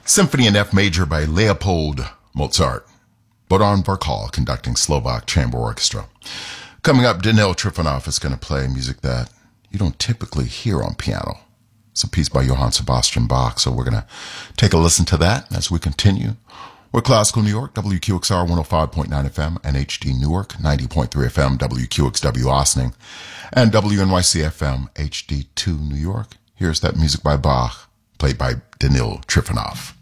Symphony in F major by Leopold Mozart. Bohdan Varkal conducting Slovak Chamber Orchestra. Coming up, Danil Trifonov is going to play music that you don't typically hear on piano. It's a piece by Johann Sebastian Bach, so we're going to take a listen to that as we continue. We're Classical New York, WQXR 105.9 FM, and HD Newark 90.3 FM, WQXW Ossining, and WNYC FM HD2 New York. Here's that music by Bach, played by Danil Trifonov.